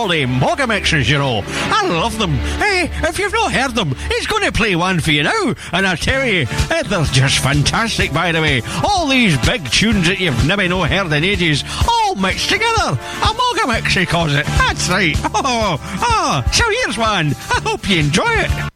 all the Mega Mixes, you know. I love them. Hey, if you've not heard them, he's going to play one for you now. And I tell you, they're just fantastic, by the way. All these big tunes that you've never heard in ages, all mixed together. A Mega Mix, he calls it. That's right. So here's one. I hope you enjoy it.